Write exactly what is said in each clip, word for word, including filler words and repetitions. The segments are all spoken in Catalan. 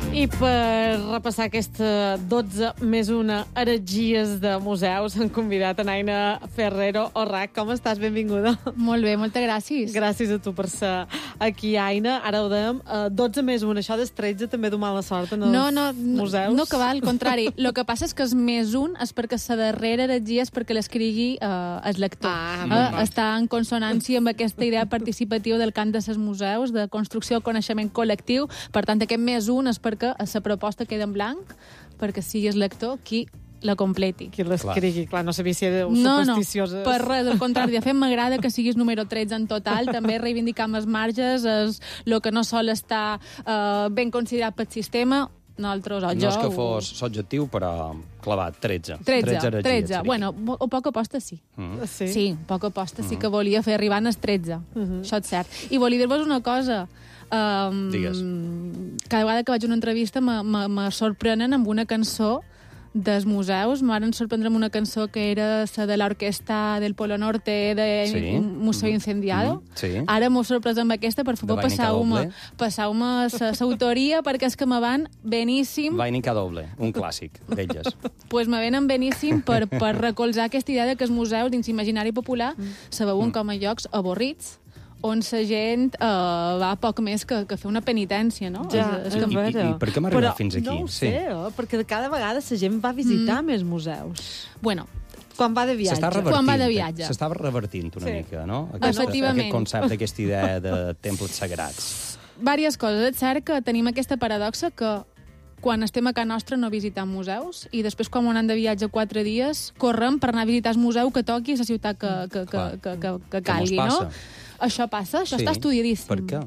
I per repassar aquesta dotze més una heretgies de museus han convidat a Aina Ferrero Orrac. Com estàs? Benvinguda. Molt bé, moltes gràcies. Gràcies a tu per ser aquí, Aina. Ara ho dèiem, dotze més un. Això dels tretze també du mala sort en els no, no, museus? No, que va, al contrari. El que passa és que és més un és perquè la darrera heretgia és perquè l'escrigui eh, el lector. Ah, eh, està en consonància amb aquesta idea participativa del cant de ses museus, de construcció del coneixement col·lectiu. Per tant, aquest més un és perquè la proposta queda en blanc, perquè sigui el lector qui la completi. Qui l'escrigui, clar. clar, no sabia si era no, supersticiosa. No, per res, al contrari. De fet, m'agrada que siguis número tretze en total, també reivindicam els marges, el que no sol estar eh, ben considerat pel sistema. Nosaltres, o no jo... és que fos l'objectiu, però clavat, tretze. tretze, tretze. Bueno, o poca aposta sí. Mm. Sí? Sí, poca aposta sí que volia fer arribar als tretze. Uh -huh. Això és cert. I volia dir-vos una cosa. Um, Digues. Cada vegada que vaig a una entrevista me, me, me sorprenen amb una cançó dels museus. M'ho van sorprendre amb una cançó que era la de l'orquestra del Polo Norte de sí. Museo Incendiado. Mm. Sí. Ara m'ho sorprès amb aquesta, per favor, passeu-me passeu-me l'autoria, perquè és que me van beníssim. Vainica doble, un clàssic d'elles. Pues me venen beníssim per, per recolzar aquesta idea de que els museus dins l'imaginari popular mm. se veuen mm. com a llocs avorrits, on la gent eh, va poc més que, que fer una penitència, no? Ja, és, és és que... I, i, I per què hem arribat fins aquí? No ho sí. sé, oh, perquè cada vegada la gent va visitar mm. més museus. Bueno, quan va de viatge. Quan va de viatge. S'estava revertint una sí. mica, no? Aquesta, efectivament. Aquest concepte, aquesta idea de temples sagrats. Vàries coses. És cert que tenim aquesta paradoxa que quan estem a casa nostra no visitam museus i després quan anem de viatge quatre dies correm per anar a visitar el museu que toqui a la ciutat que, que, que, que, que, que calgui, no? Això passa, això sí. està estudiadíssim. Per què?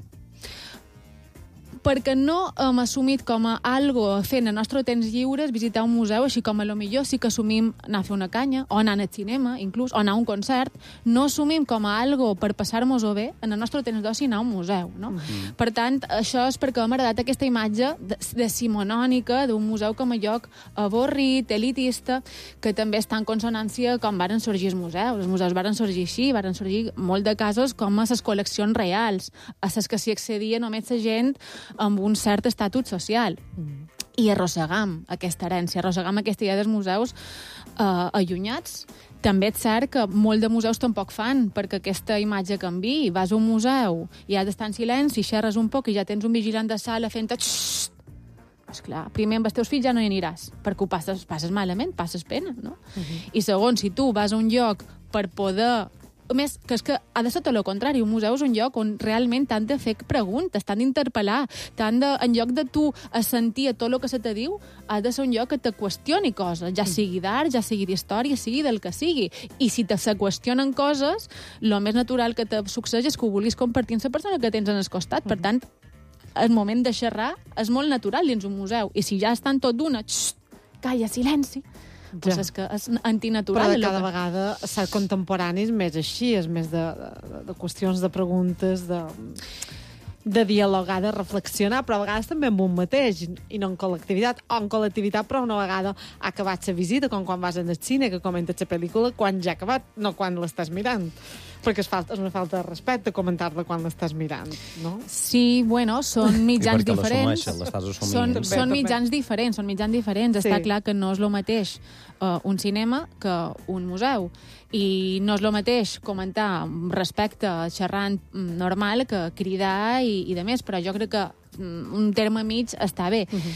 Perquè no hem assumit com a algo fent el nostre temps lliures visitar un museu, així com a lo millor sí que assumim anar a fer una canya, o anar al cinema, inclús, o anar a un concert. No assumim com a algo per passar-nos-ho bé en el nostre temps d'oci anar a un museu, no? Mm-hmm. Per tant, això és perquè hem heredat aquesta imatge de, de simonònica d'un museu com a lloc avorrit, elitista, que també està en consonància com varen sorgir els museus. Els museus varen sorgir així, varen sorgir molt de casos com a les col·leccions reals, a les que s'hi accedia només la gent amb un cert estatut social. Mm. I arrossegam aquesta herència, arrossegam aquesta idea dels museus eh, allunyats. També és cert que molt de museus tampoc fan, perquè aquesta imatge canvi. Vas a un museu i has d'estar en silenci, xerres un poc i ja tens un vigilant de sala fent-te... Esclar, primer amb els teus fills ja no hi aniràs, perquè ho passes, passes malament, passes pena, no? Uh-huh. I segon, si tu vas a un lloc per poder... A més, que és que ha de ser tot el contrari. Un museu és un lloc on realment t'han de fer preguntes, t'han d'interpel·lar, t'han de, en lloc de tu assentir a tot el que se te diu, ha de ser un lloc que te qüestioni coses, ja sigui d'art, ja sigui d'història, sigui del que sigui. I si te se qüestionen coses, el més natural que te succeeix és que ho vulguis compartir amb la persona que tens en el costat. Per tant, el moment de xerrar és molt natural dins un museu. I si ja estan tot d'una, calla, silenci, ja. Pues és que és antinatural. Però cada que... vegada ser contemporani és més així, és més de, de, de qüestions de preguntes, de, de dialogar, de reflexionar, però a vegades també amb un mateix, i no en col·lectivitat, o en col·lectivitat, però una vegada ha acabat la visita, com quan vas al cine, que comentes la pel·lícula, quan ja ha acabat, no quan l'estàs mirant. Perquè és, falta, és una falta de respecte comentar-la quan l'estàs mirant, no? Sí, bueno, són mitjans diferents. L'estàs assumint. Són, també, són també. mitjans diferents, són mitjans diferents. Sí. Està clar que no és el mateix uh, un cinema que un museu. I no és el mateix comentar respecte xerrant normal que cridar i, i de més, però jo crec que un terme mig està bé. Uh-huh.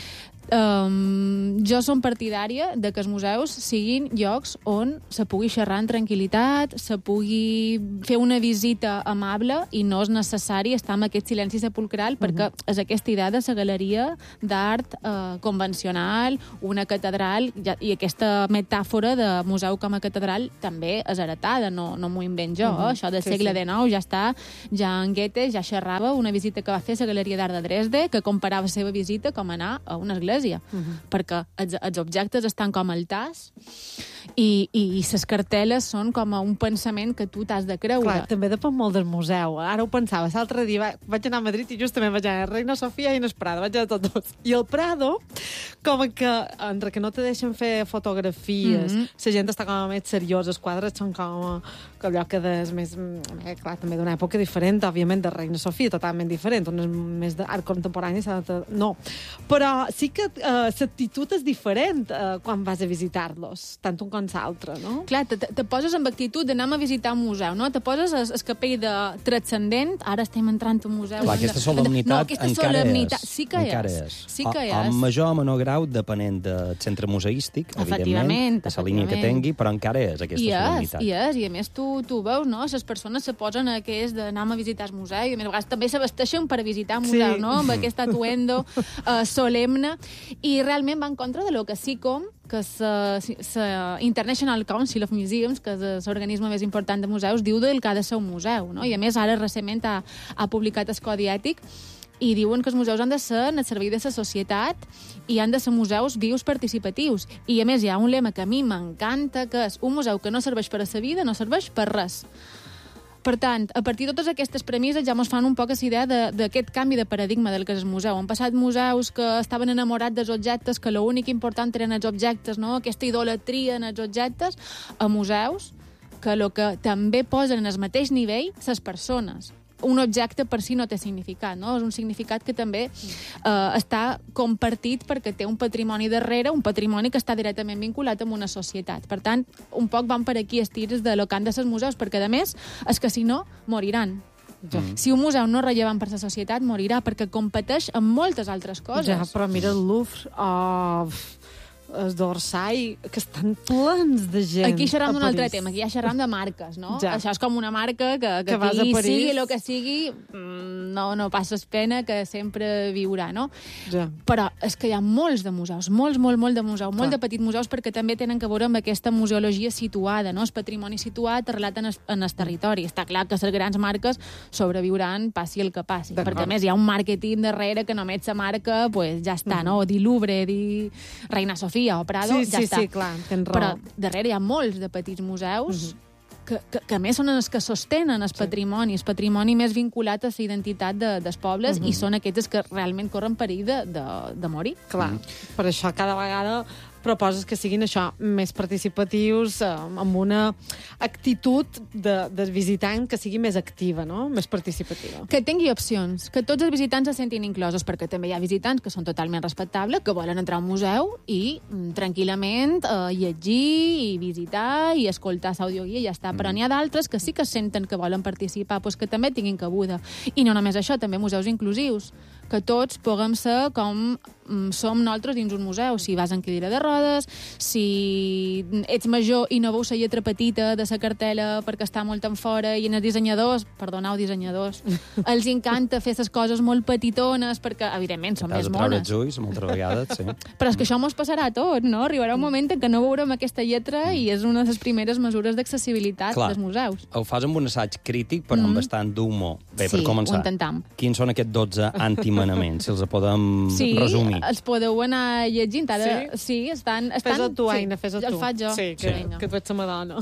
Um, jo som partidària de que els museus siguin llocs on se pugui xerrar en tranquil·litat, se pugui fer una visita amable i no és necessari estar amb aquest silenci sepulcral, uh-huh. perquè és aquesta idea de la galeria d'art eh, convencional, una catedral, i aquesta metàfora de museu com a catedral també és heretada, no, no m'ho invent jo, uh-huh. això del sí, segle sí. dinou ja està, ja en Goethe ja xerrava una visita que va fer a la galeria d'art de Dresde, que comparava la seva visita com anar a una església. Uh-huh. Perquè els, els objectes estan com al tas i, i, i les cartel·les són com un pensament que tu t'has de creure. Clar, també depèn molt del museu. Ara ho pensava, l'altre dia vaig anar a Madrid i justament vaig anar a Reina Sofia i en el Prado, vaig anar a tots dos. I el Prado, com que entre que no te deixen fer fotografies, mm-hmm. la gent està com més seriosa, els quadres són com allò que és més... Eh, clar, també d'una època diferent, òbviament, de Reina Sofia, totalment diferent, on és més d'art contemporani, no. Però sí que eh, l'actitud és diferent eh, quan vas a visitar-los, tant un com l'altre, no? Clar, te, te poses amb actitud d'anar a visitar un museu, no? Te poses el, el capell de transcendent, ara estem entrant a un museu... Clar, aquesta solemnitat, no, aquesta encara, solemnitat és, sí que encara és. és. Sí que a, és. a major o menor grau, depenent del centre museístic, evidentment, de la línia que tingui, però encara és aquesta I solemnitat. I és, i a més tu, tu veus, no? Les persones se posen a que és d'anar a visitar el museu, i a més a vegades també se vesteixen per visitar el museu, sí. no? Amb aquest atuendo uh, solemne, i realment va en contra de lo que sí com que la International Council of Museums, que és l'organisme més important de museus, diu del que ha de ser un museu, no? I a més ara recentment ha, ha publicat el Codi Ètic i diuen que els museus han de ser en el servei de la societat i han de ser museus vius participatius. I a més hi ha un lema que a mi m'encanta, que és un museu que no serveix per a la vida, no serveix per res. Per tant, a partir de totes aquestes premisses ja ens fan un poc la idea d'aquest canvi de paradigma del que és el museu. Han passat museus que estaven enamorats dels objectes, que l'únic important eren els objectes, no? Aquesta idolatria en els objectes, a museus que el que també posen en el mateix nivell les persones. Un objecte per si no té significat, no? És un significat que també eh, està compartit perquè té un patrimoni darrere, un patrimoni que està directament vinculat amb una societat. Per tant, un poc van per aquí els tirs de lo que han de ser els museus, perquè, a més, és que si no, moriran. Ja. Si un museu no és rellevant per la societat, morirà, perquè competeix amb moltes altres coses. Ja, però mira el Louvre... Oh... els d'Orsay, que estan plens de gent. Aquí xerram d'un altre tema, aquí ja xerram de marques, no? Ja. Això és com una marca que, que, que aquí París... sigui el que sigui, no, no passes pena, que sempre viurà, no? Ja. Però és que hi ha molts de museus, molts, molt, molt de museus, molt de petits museus, perquè també tenen que veure amb aquesta museologia situada, no? El patrimoni situat arrelat en el, en el territori. Està clar que les grans marques sobreviuran, passi el que passi. Perquè, a més, hi ha un màrqueting darrere que només la marca, pues, ja està, mm-hmm. no? Di Louvre, di Reina Sofia, o Prado, sí, ja sí, està. Sí, clar, tens raó. Però darrere hi ha molts de petits museus mm-hmm. que, que, que a més són els que sostenen el patrimoni, el patrimoni més vinculat a la identitat de, dels pobles, mm-hmm. i són aquests que realment corren perill de, de, de morir. Clar, mm-hmm. per això cada vegada proposes que siguin això, més participatius, eh, amb una actitud de, de visitant que sigui més activa, no? Més participativa. Que tingui opcions, que tots els visitants se sentin inclosos, perquè també hi ha visitants que són totalment respectables, que volen entrar a un museu i mm, tranquil·lament eh, llegir i visitar i escoltar l'audioguia i ja està. Mm. Però n'hi ha d'altres que sí que senten que volen participar, doncs que també tinguin cabuda. I no només això, també museus inclusius, que tots puguem ser com mm, som nosaltres dins un museu. Si vas en cadira de rodes, si ets major i no veus la lletra petita de la cartela perquè està molt en fora, i en els dissenyadors, perdoneu, dissenyadors, els encanta fer les coses molt petitones perquè, evidentment, són més mones. T'has de treure els ulls, moltes vegades, sí. Però és que això mos passarà a tot, no? Arribarà un moment en què no veurem aquesta lletra i és una de les primeres mesures d'accessibilitat dels museus. Ho fas amb un assaig crític, però mm. amb bastant d'humor. Bé, sí, per començar, ho intentam. Quins són aquests dotze antimanaments, si els podem sí, resumir? Sí, els podeu anar llegint. Ara, sí? Sí, estan... estan fes-ho tu, sí, Aina, fes-ho tu. El faig jo. Sí, que, sí. que tu ets la Madonna.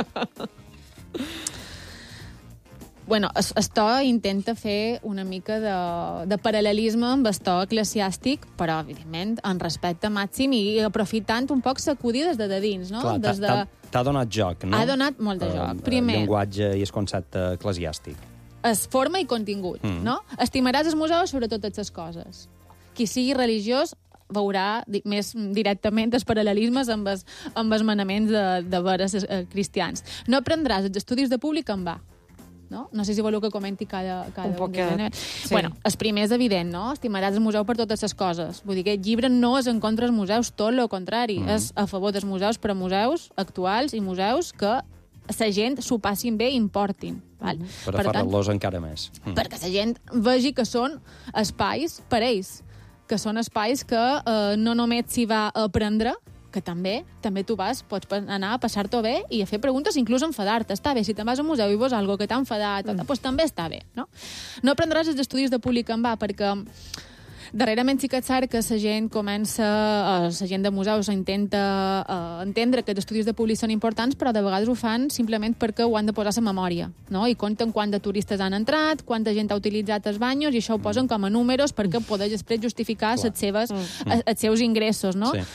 Bueno, el to intenta fer una mica de, de paral·lelisme amb el to eclesiàstic, però, evidentment, en respecte màxim i aprofitant un poc sacudides de, de dins, no? Clar, Des de... t'ha donat joc, no? Ha donat molt de joc. Primer... El llenguatge i el concepte eclesiàstic. Es forma i contingut, mm. no? Estimaràs els museus sobre totes les coses. Qui sigui religiós veurà més directament els paral·lelismes amb els, amb els manaments de, de veres eh, cristians. No aprendràs els estudis de públic en va. No? No sé si voleu que comenti cada, cada un poquet. Un sí. Bueno, el primer és evident, no? Estimaràs el museu per totes les coses. Vull dir que el llibre no és en contra dels museus, tot el contrari. Mm. És a favor dels museus, però museus actuals i museus que la gent s'ho passin bé i importin. Val? Mm. Per a fer-los encara més. Mm. Perquè la gent vegi que són espais per ells, que són espais que eh, no només s'hi va a aprendre, que també, també tu vas, pots anar a passar-t'ho bé i a fer preguntes, inclús enfadar-te. Està bé, si te'n vas al museu i veus alguna que t'ha enfadat, mm. doncs també està bé, no? No aprendràs els estudis de públic en va, perquè darrerament sí que és cert que la gent comença, eh, la gent de museus intenta eh, entendre que els estudis de públic són importants, però de vegades ho fan simplement perquè ho han de posar a la memòria, no? I compten quant de turistes han entrat, quanta gent ha utilitzat els banyos, i això ho posen com a números perquè poder després justificar les seves, mm. els seus ingressos, no? Sí.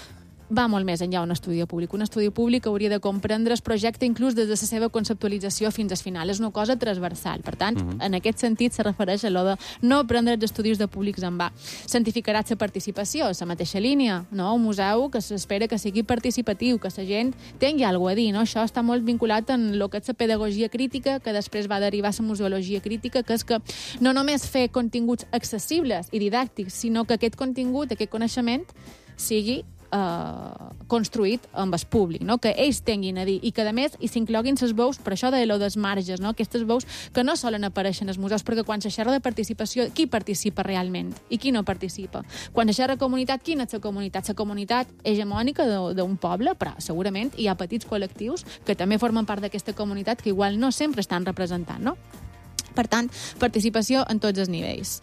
va molt més enllà un estudi públic. Un estudi públic hauria de comprendre el projecte inclús des de la seva conceptualització fins al final. És una cosa transversal. Per tant, mm -hmm. en aquest sentit se refereix a lo de no prendre els estudis de públics en va. Santificarà la participació, la mateixa línia, no? Un museu que s'espera que sigui participatiu, que la gent tingui alguna a dir, no? Això està molt vinculat en el que és la pedagogia crítica, que després va derivar a la museologia crítica, que és que no només fer continguts accessibles i didàctics, sinó que aquest contingut, aquest coneixement, sigui Uh, construït amb el públic, no? Que ells tinguin a dir i que, a més, hi s'incloguin les veus, per això de lo dels marges, no? Aquestes veus que no solen aparèixer en els museus, perquè quan se xerra de participació, qui participa realment i qui no participa? Quan se xerra de comunitat, quina és la comunitat? La comunitat hegemònica d'un poble, però segurament hi ha petits col·lectius que també formen part d'aquesta comunitat que igual no sempre estan representant, no? Per tant, participació en tots els nivells.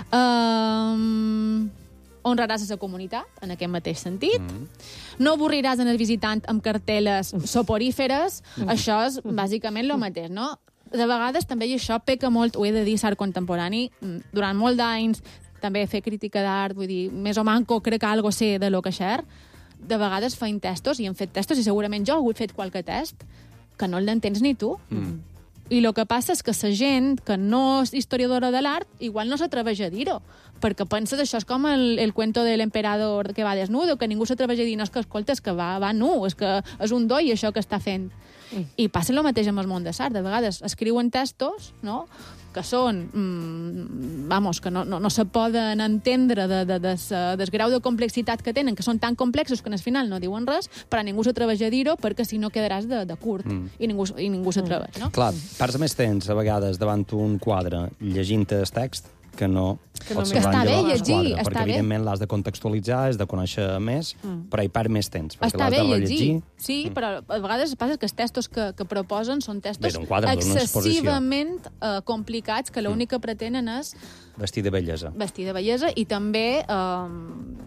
Um... honraràs a la comunitat, en aquest mateix sentit. Mm. No avorriràs en el visitant amb cartel·les soporíferes. Mm. Això és bàsicament el mateix, no? De vegades també, i això peca molt, ho he de dir, l'art contemporani, durant molt d'anys, també fer crítica d'art, vull dir, més o manco crec que algo sé de lo que xer, de vegades feim testos, i hem fet testos, i segurament jo he fet qualque test, que no l'entens ni tu. Mm. I el que passa és que la gent que no és historiadora de l'art igual no s'atreveix a dir-ho, perquè penses això és com el, el cuento de l'emperador que va desnudo, que ningú s'atreveix a dir, no, és que escolta, és que va, va nu, és que és un doi això que està fent. Mm. I passa el mateix amb el món de l'art. De vegades escriuen textos, no?, que són, mmm, vamos, que no, no, no se poden entendre de, de, de, de, del grau de complexitat que tenen, que són tan complexos que al final no diuen res, però ningú s'atreveix a dir-ho perquè si no quedaràs de, de curt, mm. i ningú, i ningú s'atreveix, no? Clar, perds més temps a vegades davant un quadre llegint el text que no... Que, no que està bé llegir, quadre, està perquè, bé. evidentment, l'has de contextualitzar, has de conèixer més, mm. però hi perd més temps, perquè està l'has de llegir. rellegir. Sí, mm. però a vegades passa que els textos que, que proposen són textos bé, quadre, excessivament uh, complicats, que l'únic que pretenen és... Vestir de bellesa. Vestir de bellesa i també... Uh,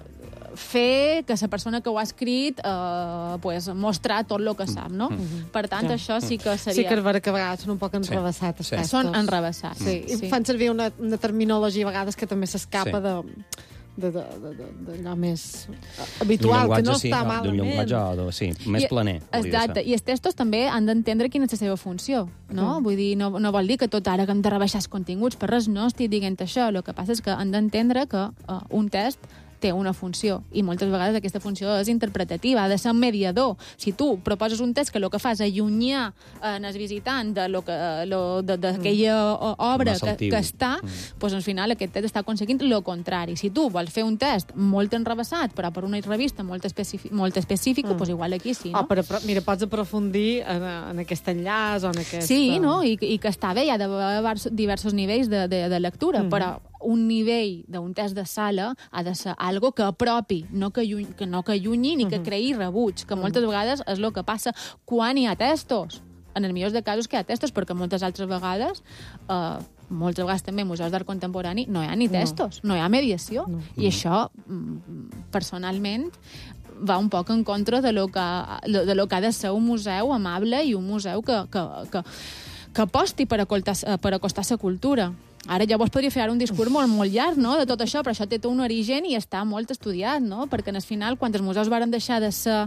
fer que la persona que ho ha escrit eh, pues, mostrar tot el que sap, no? Mm-hmm. Per tant, ja. Això sí que seria... Sí que és vera que a vegades són un poc enrevessats. Sí. Sí. Són enrevessats. Sí. Sí. I fan servir una, una terminologia a vegades que també s'escapa sí. de... d'allò més habitual, que no sí, està malament. D'un llenguatge, de, sí, més I, planer. Exacte, i els textos també han d'entendre quina és la seva funció, no? Mm. Vull dir, no, no vol dir que tot ara que hem de rebaixar els continguts, per res no estic dient això, el que passa és que han d'entendre que uh, un text té una funció, i moltes vegades aquesta funció és interpretativa, ha de ser un mediador. Si tu proposes un text que el que fa és allunyar en el visitant de lo que, lo, de, d'aquella mm. obra que, que està, mm. doncs al final aquest text està aconseguint el contrari. Si tu vols fer un text molt enrevessat, però per una revista molt, específic, molt específica, mm. doncs igual aquí sí, no? Oh, però, però, mira, pots aprofundir en, en aquest enllaç o en aquest... Sí, no? I, i que està bé, hi ha d'haver diversos nivells de, de, de lectura, mm. però un nivell d'un test de sala ha de ser algo que apropi, no que, lluny, que, no que allunyi ni que creï rebuig, que moltes vegades és el que passa quan hi ha testos. En els millors de casos que hi ha testos, perquè moltes altres vegades, eh, moltes vegades també museus d'art contemporani, no hi ha ni testos, no, no hi ha mediació. No. I això, personalment, va un poc en contra de lo que, de lo que ha de ser un museu amable i un museu que, que, que, que aposti per acostar, per acostar la cultura. Ara llavors podria fer un discurs molt, molt llarg, no?, de tot això, però això té un origen i està molt estudiat, no?, perquè al final, quan els museus varen deixar de ser...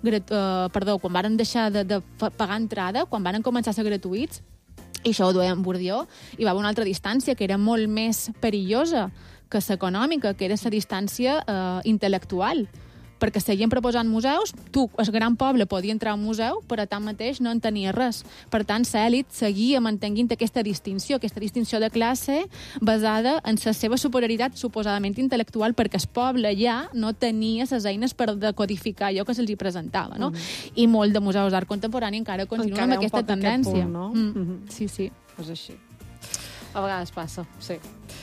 Uh, perdó, quan varen deixar de, de pagar entrada, quan varen començar a ser gratuïts, i això ho duia en Bourdieu, hi va haver una altra distància que era molt més perillosa que l'econòmica, que era la distància uh, intel·lectual, perquè seguien proposant museus, tu, el gran poble, podia entrar a un museu, però tanmateix no en tenia res. Per tant, l'elit seguia mantenint aquesta distinció, aquesta distinció de classe basada en la seva superioritat suposadament intel·lectual, perquè el poble ja no tenia les eines per decodificar allò que se'ls hi presentava, no? Mm-hmm. I molt de museus d'art contemporani encara continuen encara amb aquesta tendència. Punt, no? Mm. Mm-hmm. Sí, sí. És així. A vegades passa, sí.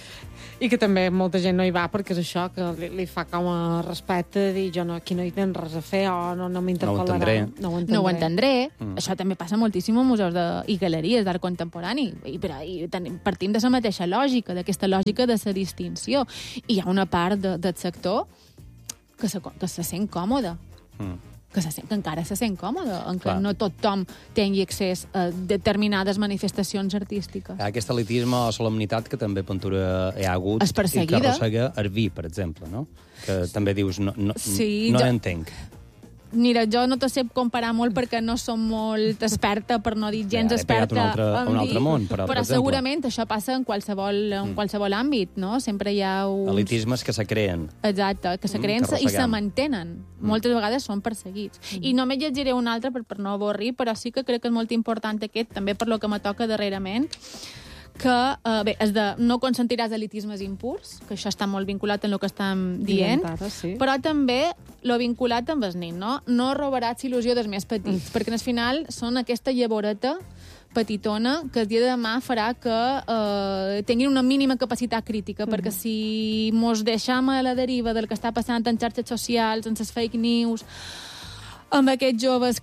I que també molta gent no hi va perquè és això, que li, li fa com a respecte de dir jo no, aquí no hi tens res a fer o no, no m'interpel·larà. No ho entendré. No ho entendré. Mm. Això també passa moltíssim a museus de, i galeries d'art contemporani. I, però, i ten, partim de la mateixa lògica, d'aquesta lògica de la distinció. I hi ha una part de, del sector que se, que se sent còmode. Mm. que, se sent, que encara se sent còmode, en què Clar. no tothom tingui accés a determinades manifestacions artístiques. Hi ha aquest elitisme o solemnitat que també Pintura hi ha hagut És perseguida. i que arrossega Arví, per exemple, no? Que també dius, no, no, Sí, no jo- n'entenc. Mira, jo no te sé comparar molt perquè no som molt experta, per no dir gens Ja, he pegat experta. un altre- en un altre dir, món, però, per però exemple. segurament això passa en qualsevol, en qualsevol àmbit, no? Sempre hi ha uns... Elitismes que se creen. Exacte, que se Mm, creen que i se arrosseguem. mantenen. Moltes vegades són perseguits. I només llegiré un altre per, per no avorrir, però sí que crec que és molt important aquest, també per lo que me toca darrerament, que, eh, bé, és de no consentiràs elitismes impurs, que això està molt vinculat en el que estem dient, Dient ara, sí. però també lo vinculat amb el nin, no? No robaràs il·lusió dels més petits, perquè al final són aquesta llavoreta petitona que el dia de demà farà que eh, tinguin una mínima capacitat crítica, perquè si mos deixam a la deriva del que està passant en xarxes socials, en les fake news, amb aquests joves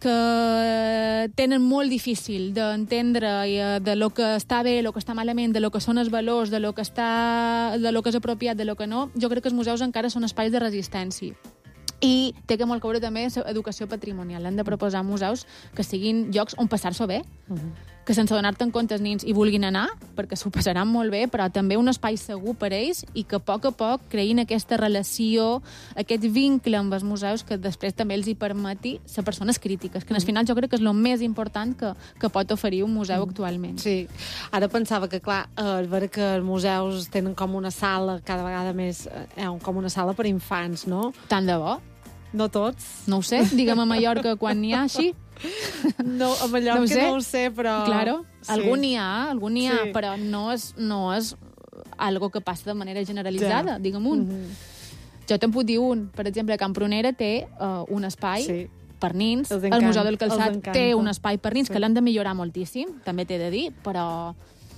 que tenen molt difícil d'entendre eh, de lo que està bé, lo que està malament, de lo que són els valors, de lo que, està, de lo que és apropiat, de lo que no, jo crec que els museus encara són espais de resistència. I té que molt caure també educació patrimonial. Hem de proposar museus que siguin llocs on passar-s'ho bé, uh -huh. que sense donar-te'n compte els nins hi vulguin anar, perquè s'ho passaran molt bé, però també un espai segur per ells i que a poc a poc creïn aquesta relació, aquest vincle amb els museus que després també els hi permeti ser persones crítiques, que al final jo crec que és el més important que, que pot oferir un museu actualment. Sí, ara pensava que, clar, eh, veure que els museus tenen com una sala, cada vegada més, eh, com una sala per infants, no? Tant de bo. No tots. No ho sé, digue'm a Mallorca quan n'hi ha així. No, a Mallorca No ho sé. no ho sé, però... Claro, Sí. algú n'hi ha, algú n'hi ha, Sí. però no és, no és algo que passa de manera generalitzada, Ja. digue'm un. Mhm. Jo te'n puc dir un, per exemple, Can Prunera té uh, un espai Sí. per nins, Els el encanta, Museu del els Calçat encanta. té un espai per nins Sí. que l'han de millorar moltíssim, també t'he de dir, però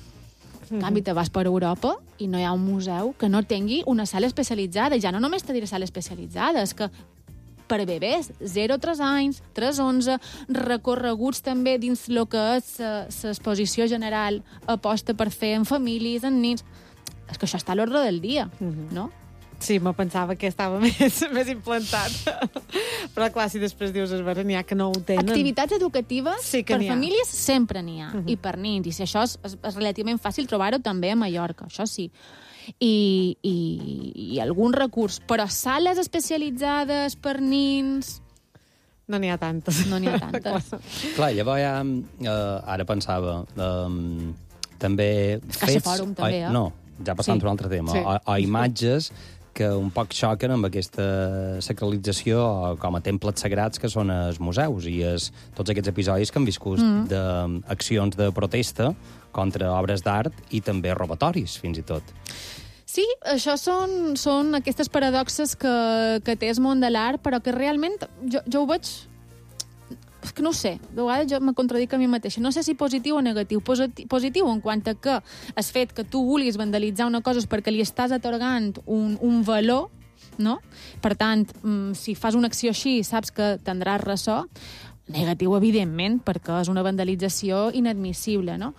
en canvi te vas per Europa i no hi ha un museu que no tingui una sala especialitzada. Ja no només te diré sala especialitzada, és que per bebès, zero a tres anys, tres a onze, recorreguts també dins el que és l'exposició general, aposta per fer en famílies, en nins. És que això està a l'ordre del dia, Mhm. no? Sí, me pensava que estava més, més implantat. Però, clar, si després dius, es vera, n'hi ha que no ho tenen. Activitats educatives Sí que per n'hi ha. famílies sempre n'hi ha, i per nins. I si això és, és, és relativament fàcil trobar-ho també a Mallorca, això sí. I, i, i algun recurs. Però sales especialitzades per nins... No n'hi ha tantes. No n'hi ha tantes. Clar, llavors ja, eh, ara pensava, eh, també... Caixa Fòrum, també, o, eh? No, ja passant Sí. per un altre tema. Sí. O, o imatges que un poc xoquen amb aquesta sacralització com a temples sagrats que són els museus i és, tots aquests episodis que han viscut mm. d'accions de protesta contra obres d'art i també robatoris, fins i tot. Sí, això són, són aquestes paradoxes que, que té el món de l'art, però que realment jo, jo ho veig... És que no ho sé, de vegades jo me contradic a mi mateixa. No sé si positiu o negatiu. Positi positiu en quant a que el fet que tu vulguis vandalitzar una cosa és perquè li estàs atorgant un, un valor, no? Per tant, si fas una acció així, saps que tindràs ressò. Negatiu, evidentment, perquè és una vandalització inadmissible, no?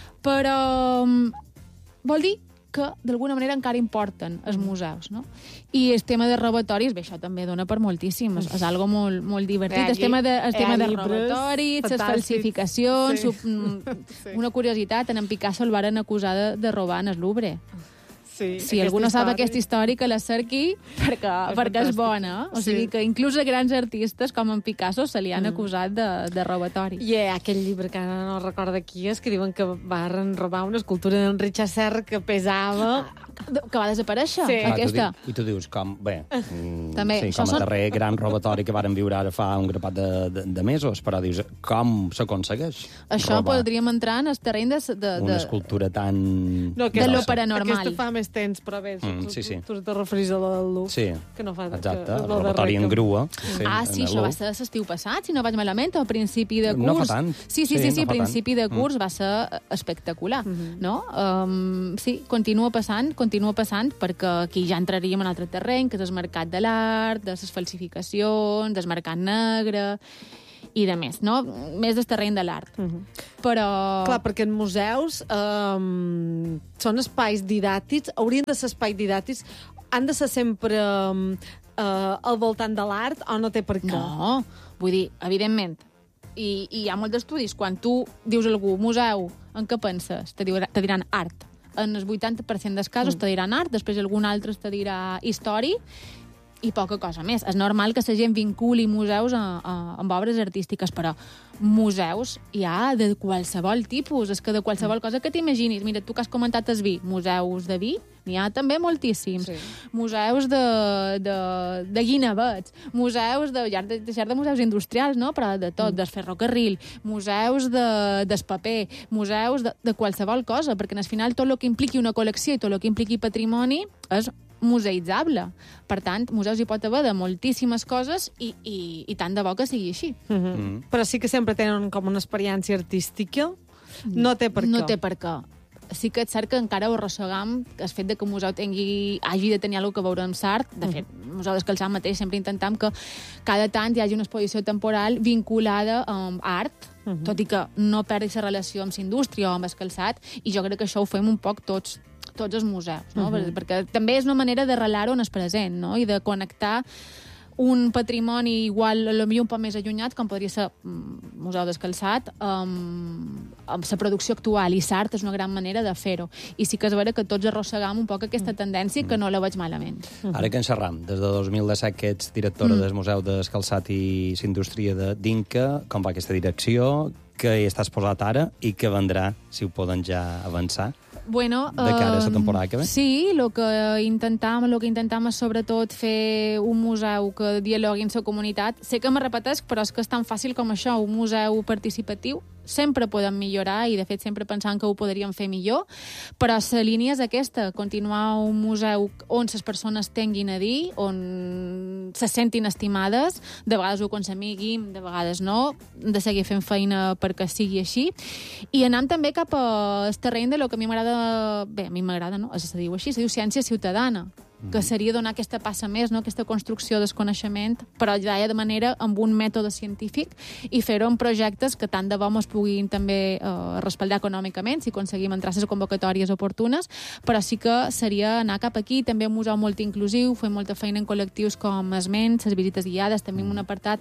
Però vol dir que d'alguna manera encara importen els museus, no? I el tema de robatoris, bé, això també dona per moltíssim, és, és algo molt, molt divertit. El tema de, el tema de robatoris, les falsificacions, sí. Sí. Una curiositat, en Picasso el varen acusar de, de robar en el Louvre. Sí, si algú no sap aquesta història, que la cerqui, perquè, és perquè és bona. O sigui sí. que inclús a grans artistes, com en Picasso, se li han mm. acusat de, de robatori. I hi ha aquell llibre que ara no recordo qui és, que diuen que van robar una escultura d'en Richard Serra que pesava... Que va desaparèixer, sí. aquesta. Ah, tu, I tu dius, com, bé, mm, també, sí, com a són... darrer gran robatori que varen viure ara fa un grapat de, de, de mesos, però dius, com s'aconsegueix Això robar? Podríem entrar en el terreny de... de, de... Una escultura tan... No, de lo paranormal. Aquesta fa més temps, però bé, mm, sí, sí. tu, tu te referís a la del Louvre. Sí, que no fa, exacte, que, el robatori en grua. Sí, ah, sí, això va ser l'estiu passat, si no vaig malament, o a principi de curs. No fa tant. Sí, sí, sí, sí, sí no principi tant. de curs mm. va ser espectacular, mm -hmm. no? Um, sí, continua passant, continua passant, perquè aquí ja entraríem en un altre terreny, que és el mercat de l'art, de les falsificacions, del mercat negre i de més, no? Més del terreny de l'art. Uh -huh. Però... Clar, perquè en museus um, són espais didàctics, haurien de ser espais didàctics, han de ser sempre um, uh, al voltant de l'art o no té per què? No, Vull dir, evidentment, i, i hi ha molts d'estudis, quan tu dius a algú museu, en què penses? Te, diu, te diran art. En el vuitanta per cent dels casos mm. te diran art, després algun altre te dirà història, i poca cosa més. És normal que la gent vinculi museus a, a, amb obres artístiques, però museus hi ha de qualsevol tipus, és que de qualsevol cosa que t'imaginis. Mira, tu que has comentat el vi, museus de vi, n'hi ha també moltíssims. Sí. Museus de, de, de guinevets, museus de, ja de, de, de museus industrials, no? Però de tot, mm. del ferrocarril, museus de, del paper, museus de, de qualsevol cosa, perquè al final tot el que impliqui una col·lecció i tot el que impliqui patrimoni és museïtzable. Per tant, museus hi pot haver de moltíssimes coses i, i, i tant de bo que sigui així. Mm -hmm. Mm. Però sí que sempre tenen com una experiència artística. No té per què. No té per què. Sí que és cert que encara ho arrossegam, que el fet de que un museu tingui, hagi de tenir alguna que veure amb l'art. De fet, el Museu d'Escalçat mateix sempre intentam que cada tant hi hagi una exposició temporal vinculada amb art, uh -huh. tot i que no perdi la relació amb la indústria o amb el calçat, i jo crec que això ho fem un poc tots tots els museus, no? Uh-huh. Perquè també és una manera d'arrelar-ho en el present, no? I de connectar un patrimoni igual, potser un poc més allunyat, com podria ser el Museu d'Escalçat, amb, amb la producció actual, i l'art és una gran manera de fer-ho. I sí que és vera que tots arrossegam un poc aquesta tendència, que no la veig malament. Ara que en xerram, des de dos mil disset que ets directora mm. del Museu d'Escalçat i l'Indústria de d'Inca, com va aquesta direcció, que hi estàs posat ara i que vendrà, si ho poden ja avançar? Bueno, de cara a la temporada que ve? Sí, el que intentam, el que intentam és sobretot fer un museu que dialogui amb la comunitat. Sé que me repetesc, però és que és tan fàcil com això, un museu participatiu. Sempre podem millorar i, de fet, sempre pensant que ho podríem fer millor, però la línia és aquesta, continuar un museu on les persones tinguin a dir, on se sentin estimades, de vegades ho aconseguim, de vegades no, de seguir fent feina perquè sigui així, i anant també cap al terreny de lo que a mi m'agrada, bé, a mi m'agrada, no? Se diu així, se diu ciència ciutadana, que seria donar aquesta passa més, no? Aquesta construcció del coneixement, però ja de manera amb un mètode científic i fer-ho en projectes que tant de bo es puguin també eh, respaldar econòmicament, si aconseguim entrar a les convocatòries oportunes, però sí que seria anar cap aquí, també un museu molt inclusiu, fem molta feina en col·lectius com Esment, les visites guiades, també en un apartat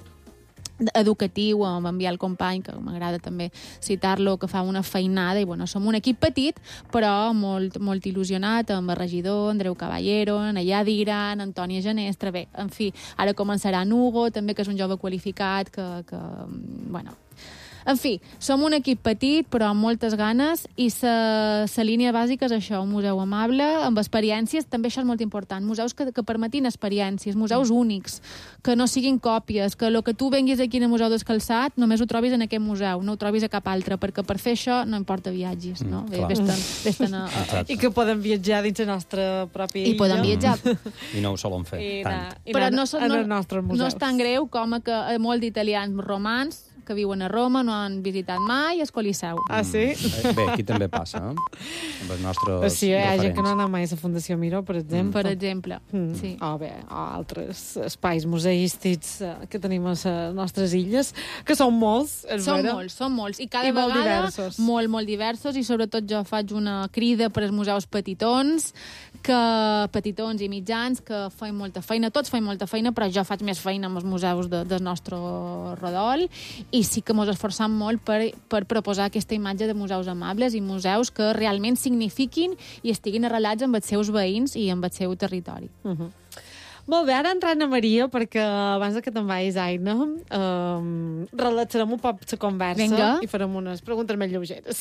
educatiu, amb enviar el company, que m'agrada també citar-lo, que fa una feinada, i bueno, som un equip petit, però molt, molt il·lusionat, amb el regidor, Andreu Caballero, allà d'Iran, Antònia Genestra, bé, en fi, ara començarà Nugo, també, que és un jove qualificat, que, que bueno... En fi, som un equip petit, però amb moltes ganes, i la línia bàsica és això, un museu amable, amb experiències, també això és molt important, museus que, que permetin experiències, museus únics, que no siguin còpies, que el que tu venguis aquí al Museu d'Escalçat només ho trobis en aquest museu, no ho trobis a cap altre, perquè per fer això no importa viatges, no? Mm, Vés-te'n, vés-te'n a, a... I que poden viatjar dins la nostra pròpia illa. I poden viatjar. I no ho solen fer, I tant. Na, i però no, no, no, no és tan greu com que molts d'italians romans que viuen a Roma no han visitat mai el Coliseu. Ah, sí? Mm. Bé, aquí també passa, eh? Amb els nostres sí, hi ha gent que no ha anat mai a la Fundació Miró, per exemple. Mm. Per exemple, mm. sí. O bé, o altres espais museístics que tenim a les nostres illes, que són molts, és Són vera? molts, són molts. I cada I molt vegada diversos. molt, molt diversos, i sobretot jo faig una crida per als museus petitons, que petitons i mitjans, que feim molta feina, tots feim molta feina, però jo faig més feina amb els museus de, del nostre rodol, i sí que ens esforçam molt per, per proposar aquesta imatge de museus amables i museus que realment signifiquin i estiguin arrelats amb els seus veïns i amb el seu territori. Uh -huh. Molt bé, ara entrant a Maria, perquè abans que te'n vagis, Aina, um, relaxarem un poc la conversa. Vinga. I farem unes preguntes més lleugeres.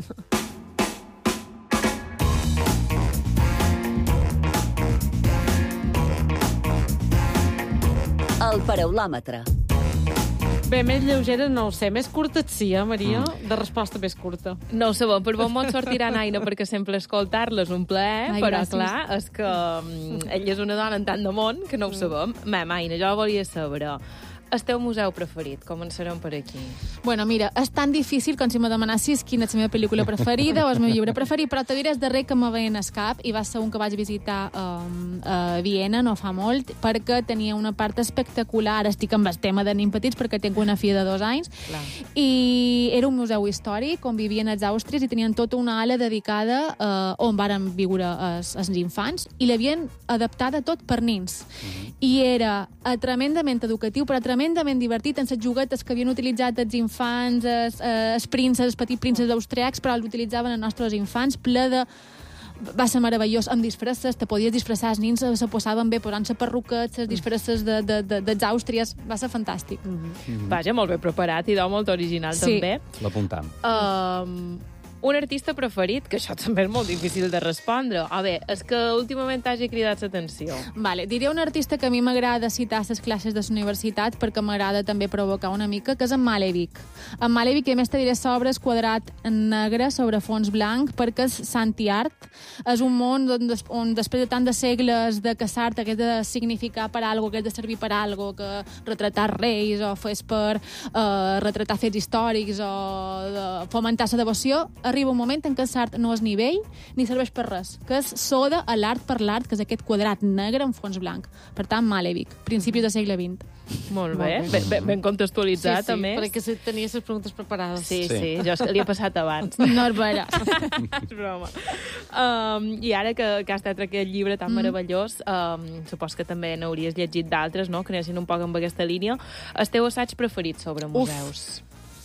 El paraulòmetre. Bé, més lleugera no ho sé, més curta et sí, eh, Maria? Mm. De resposta més curta. No ho sabem, per bon mot sortirà Aina, perquè sempre escoltar-la és un plaer, Ai, però gràcies. clar, és que um, ella és una dona en tant de món que no ho sabem. Mem, Aina, jo volia saber el teu museu preferit. Començarem per aquí. Bueno, mira, és tan difícil com si me demanassis quina és la meva pel·lícula preferida o el meu llibre preferit, però te diré el darrer que me veien al cap, i va ser un que vaig visitar um, a Viena no fa molt, perquè tenia una part espectacular. Estic amb el tema de nens petits perquè tinc una filla de dos anys. Clar. I era un museu històric on vivien els àustries i tenien tota una ala dedicada uh, on varen viure els, els infants, i l'havien adaptada tot per nens. Mm-hmm. I era uh, tremendament educatiu, però tremendament tremendament divertit, en les juguetes que havien utilitzat els infants, els, els prínces, els petits prínces austriacs, però l'utilitzaven els nostres infants, ple de... Va ser meravellós, amb disfresses, te podies disfressar, els nins se posaven bé posant-se perruquets, les disfresses de, de, de, dels àustries, va ser fantàstic. Mm-hmm. Vaja, molt ben preparat i de molt original, sí. també. L'apuntam. Um, un artista preferit, que això també és molt difícil de respondre. A veure, és que últimament hagi cridat l'atenció. Vale, diré un artista que a mi m'agrada citar a les classes de la universitat perquè m'agrada també provocar una mica, que és en Malevich. En Malevich, a més, te diré sobre el quadrat negre sobre fons blanc, perquè és Santi-art. És un món on, on després de tant de segles de que l'art hagués de significar per algo, que hagués de servir per algo, que retratar reis o fes per uh, retratar fets històrics o de fomentar la devoció, arriba un moment en què l'art no és ni vell ni serveix per res, que és soda a l'art per l'art, que és aquest quadrat negre en fons blanc. Per tant, Malevich, principis del segle vint. Molt bé, ben, ben, ben contextualitzat, sí, sí, a més. perquè si tenia les preguntes preparades. Sí, sí, Sí. sí, jo li he passat abans. No és vera. És broma. Um, I ara que, que has tret aquest llibre tan mm. meravellós, um, supos que també n'hauries llegit d'altres, no?, que anessin un poc amb aquesta línia. El teu assaig preferit sobre museus?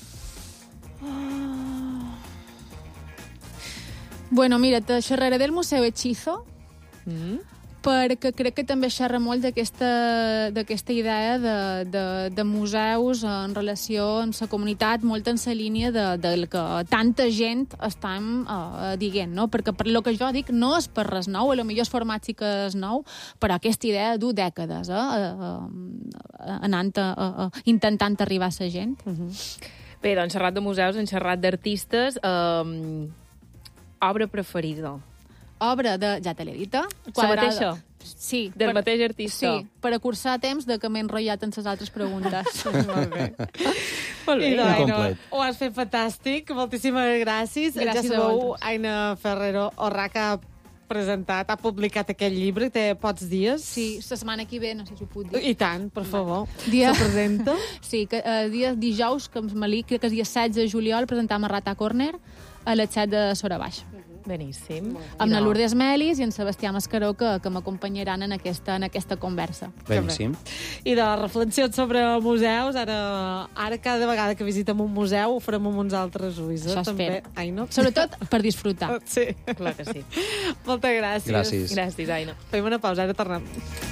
Bueno, mira, te xerraré del Museu Hechizo, Mm. perquè crec que també xerra molt d'aquesta d'aquesta idea de, de, de museus en relació amb la comunitat, molt en la línia de, del que tanta gent estem uh, dient, no? Perquè per lo que jo dic no és per res nou, a lo millor el format sí que és nou, però aquesta idea du dècades, eh? Uh, uh, anant a, uh, uh, intentant arribar a la gent. Uh-huh. Bé, doncs xerrat de museus, hem xerrat d'artistes. Um, obra preferida? Obra de... ja te l'he dit, eh? La mateixa? Sí. Del per, mateix artista? Sí, per acurçar temps de que m'he enrotllat en les altres preguntes. Molt bé. Molt bé. I Aina, Incomplet. ho has fet fantàstic. Moltíssimes gràcies. Gràcies ja a sabeu, vosaltres. Aina Ferrero Orraca ha presentat, ha publicat aquest llibre, té pocs dies. Sí, la setmana que ve, no sé si ho puc dir. I tant, per favor. Dia- Se presenta. Sí, que uh, dia dijous, que em crec que és dia setze de juliol, presentam a Rata Corner a les set de Sora Baix. Beníssim. Amb la Lourdes Melis i en Sebastià Mascaró, que, que m'acompanyaran en aquesta, en aquesta conversa. Beníssim. I de reflexions sobre museus, ara, ara cada vegada que visitem un museu ho farem amb uns altres ulls. Eh? Això També. espero. Ai, no? Sobretot per disfrutar. Sí. Clar que sí. Moltes gràcies. Gràcies. Gràcies, Aina. Fem una pausa, ara tornem.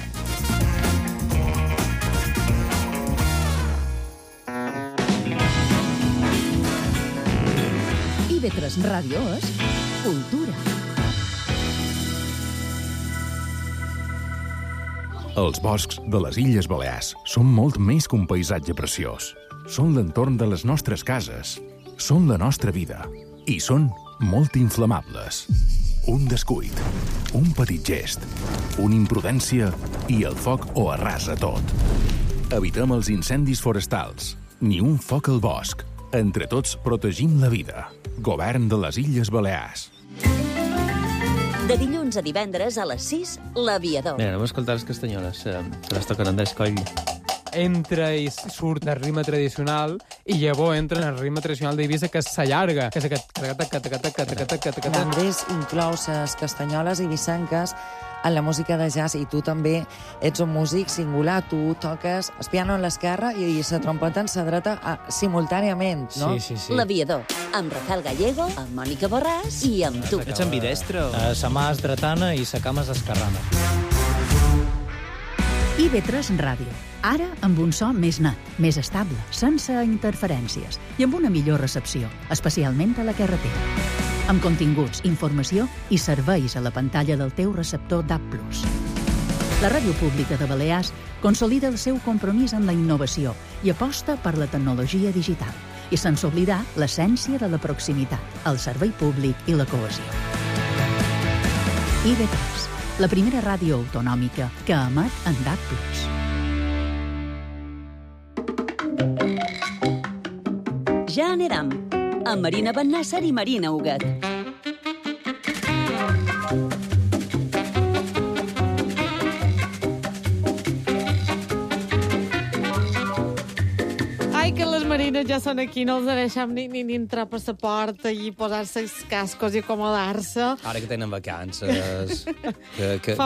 I ve tres Ràdio és cultura. Els boscs de les Illes Balears són molt més que un paisatge preciós. Són l'entorn de les nostres cases, són la nostra vida i són molt inflamables. Un descuit, un petit gest, una imprudència i el foc ho arrasa tot. Evitem els incendis forestals, ni un foc al bosc. Entre tots protegim la vida. Govern de les Illes Balears. De dilluns a divendres a les sis, L'Aviador. Mira, anem a escoltar les castanyoles, eh, que les toquen Andrés Coll. Entra i surt el ritme tradicional i llavors entra en el ritme tradicional d'Eivissa, que s'allarga, que és aquest... L'Andrés inclou les castanyoles ibicenques en la música de jazz i tu també ets un músic singular. Tu toques el piano en l'esquerra i la trompeta en la dreta a, simultàniament, no? Sí, sí, sí. L'Aviador, amb Rafael Gallego, amb Mònica Borràs i amb tu. Ets ambidestre? Uh, sa mà és dretana i sa cama és esquerrana. I ve tres Ràdio. Ara amb un so més net, més estable, sense interferències i amb una millor recepció, especialment a la carretera. Amb continguts, informació i serveis a la pantalla del teu receptor D A B plus. La Ràdio Pública de Balears consolida el seu compromís amb la innovació i aposta per la tecnologia digital, i sense oblidar l'essència de la proximitat, el servei públic i la cohesió. I ve tres, la primera ràdio autonòmica que emet en D A B plus. Ja anirem, amb Marina Bennàsser i Marina Huguet. Ai, que les marines ja són aquí, no els deixem ni, ni, ni entrar per la porta i posar-se els cascos i acomodar-se. Ara que tenen vacances, que, que, Fa